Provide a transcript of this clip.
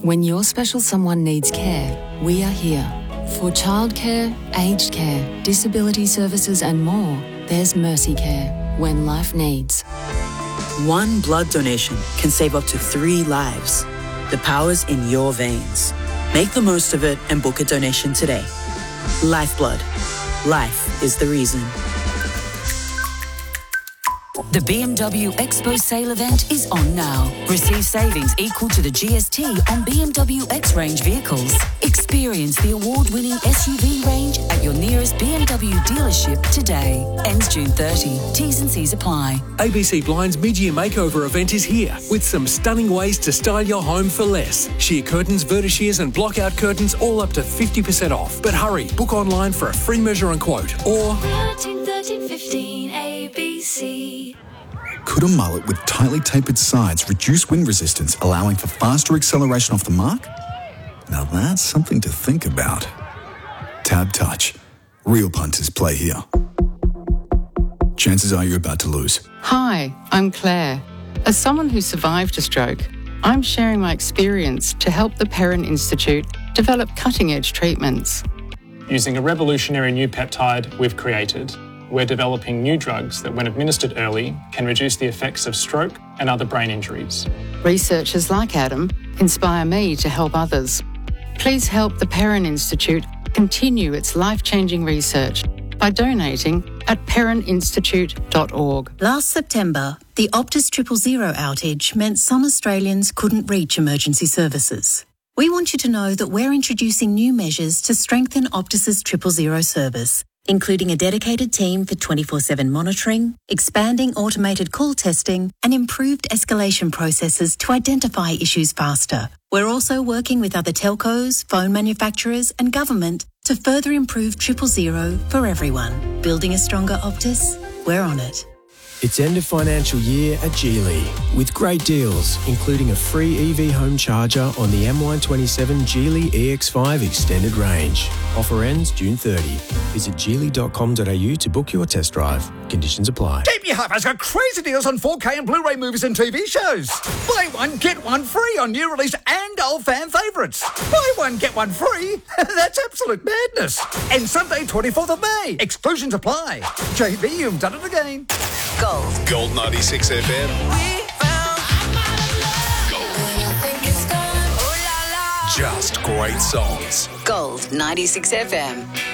When your special someone needs care, we are here. For childcare, aged care, disability services and more, there's Mercy Care when life needs. One blood donation can save up to 3 lives. The power's in your veins. Make the most of it and book a donation today. Lifeblood. Life is the reason. The BMW Expo sale event is on now. Receive savings equal to the GST on BMW X range vehicles. Experience the award-winning SUV range at your nearest BMW dealership today. Ends June 30. T's and C's apply. ABC Blind's mid-year makeover event is here with some stunning ways to style your home for less. Sheer curtains, vertishears and block-out curtains all up to 50% off. But hurry, book online for a free measure and quote. Or 1315 ABC. Could a mullet with tightly tapered sides reduce wind resistance, allowing for faster acceleration off the mark? Now that's something to think about. Tab Touch. Real punters play here. Chances are you're about to lose. Hi, I'm Claire. As someone who survived a stroke, I'm sharing my experience to help the Perrin Institute develop cutting-edge treatments. Using a revolutionary new peptide we've created, we're developing new drugs that, when administered early, can reduce the effects of stroke and other brain injuries. Researchers like Adam inspire me to help others. Please help the Perrin Institute continue its life-changing research by donating at perrininstitute.org. Last September, the Optus 000 outage meant some Australians couldn't reach emergency services. We want you to know that we're introducing new measures to strengthen Optus's 000 service, including a dedicated team for 24/7 monitoring, expanding automated call testing, and improved escalation processes to identify issues faster. We're also working with other telcos, phone manufacturers, and government to further improve 000 for everyone. Building a stronger Optus? We're on it. It's end of financial year at Geely with great deals, including a free EV home charger on the MY27 Geely EX5 extended range. Offer ends June 30. Visit geely.com.au to book your test drive. Conditions apply. DP Hi-Fi's got crazy deals on 4K and Blu-ray movies and TV shows. Buy one, get one free on new release and old fan favourites. Buy one, get one free? That's absolute madness. And Sunday, 24th of May. Exclusions apply. JB, you've done it again. Gold 96 FM. Just great songs. Gold 96 FM.